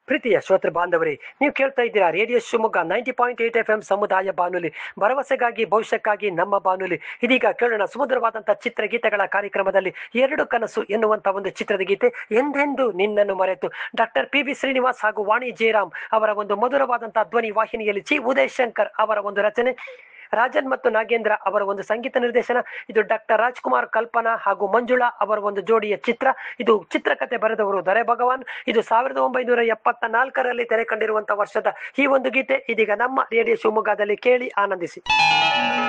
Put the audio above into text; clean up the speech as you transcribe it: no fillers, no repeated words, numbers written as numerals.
ಪ್ರೀತಿಯ ಶ್ರೋತೃ ಬಾಂಧವರೇ, ನೀವು ಕೇಳ್ತಾ ಇದ್ದೀರಾ ರೇಡಿಯೋ ಶಿವಮೊಗ್ಗ 90.8 FM ಸಮುದಾಯ ಬಾನುಲಿ, ಭರವಸೆಗಾಗಿ ಭವಿಷ್ಯಕ್ಕಾಗಿ ನಮ್ಮ ಬಾನುಲಿ. ಇದೀಗ ಕೇಳೋಣ ಸುಮಧುರವಾದಂತಹ ಚಿತ್ರಗೀತೆಗಳ ಕಾರ್ಯಕ್ರಮದಲ್ಲಿ ಎರಡು ಕನಸು ಎನ್ನುವಂತ ಒಂದು ಚಿತ್ರದ ಗೀತೆ, ಎಂದೆಂದು ನಿನ್ನನ್ನು ಮರೆತು. ಡಾಕ್ಟರ್ ಪಿ ಶ್ರೀನಿವಾಸ್ ಹಾಗೂ ವಾಣಿ ಜಯರಾಮ್ ಅವರ ಒಂದು ಮಧುರವಾದಂತಹ ಧ್ವನಿ ವಾಹಿನಿಯಲ್ಲಿ ಉದಯ್ ಶಂಕರ್ ಅವರ ಒಂದು ರಚನೆ, ರಾಜನ್ ಮತ್ತು ನಾಗೇಂದ್ರ ಅವರ ಒಂದು ಸಂಗೀತ ನಿರ್ದೇಶನ. ಇದು ಡಾಕ್ಟರ್ ರಾಜ್ಕುಮಾರ್, ಕಲ್ಪನಾ ಹಾಗೂ ಮಂಜುಳಾ ಅವರ ಒಂದು ಜೋಡಿಯ ಚಿತ್ರ. ಇದು ಚಿತ್ರಕಥೆ ಬರೆದವರು ದೊರೆ ಭಗವಾನ್. ಇದು 1974ರಲ್ಲಿ ತೆರೆ ಕಂಡಿರುವಂತಹ ವರ್ಷದ ಈ ಒಂದು ಗೀತೆ ಇದೀಗ ನಮ್ಮ ರೇಡಿಯೋ ಶಿವಮೊಗ್ಗದಲ್ಲಿ ಕೇಳಿ ಆನಂದಿಸಿ.